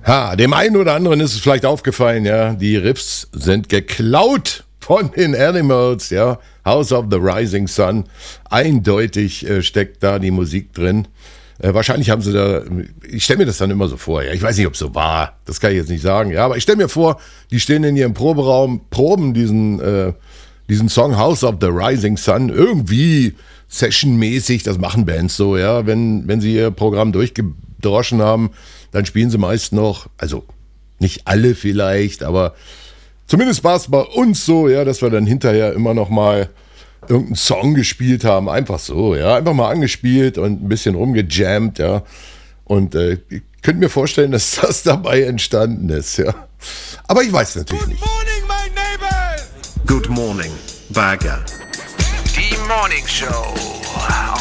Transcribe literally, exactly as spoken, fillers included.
Ha, dem einen oder anderen ist es vielleicht aufgefallen, ja, die Riffs sind geklaut von den Animals, ja, House of the Rising Sun, eindeutig äh, steckt da die Musik drin. Äh, wahrscheinlich haben sie da, ich stelle mir das dann immer so vor, ja, ich weiß nicht, ob es so war, das kann ich jetzt nicht sagen, ja, aber ich stelle mir vor, die stehen in ihrem Proberaum, proben diesen, äh, diesen Song House of the Rising Sun, irgendwie sessionmäßig, das machen Bands so, ja, wenn, wenn sie ihr Programm durchgedroschen haben, dann spielen sie meist noch, also nicht alle vielleicht, aber zumindest war es bei uns so, ja, dass wir dann hinterher immer noch mal irgendeinen Song gespielt haben, einfach so, ja, einfach mal angespielt und ein bisschen rumgejammt, ja, und äh, ich könnte mir vorstellen, dass das dabei entstanden ist, ja, aber ich weiß natürlich nicht. Good morning, my neighbors! Good morning, Bagger. Die Morning Show